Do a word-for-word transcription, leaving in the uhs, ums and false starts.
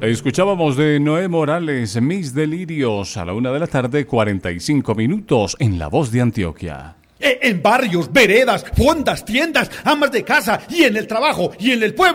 Escuchábamos de Noé Morales, Mis Delirios, a la una de la tarde, cuarenta y cinco minutos, en La Voz de Antioquia. En barrios, veredas, fondas, tiendas, amas de casa y en el trabajo y en el pueblo.